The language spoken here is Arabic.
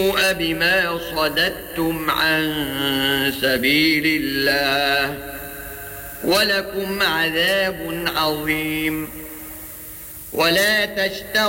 بما صددتم عن سبيل الله ولكم عذاب عظيم. ولا تشتروا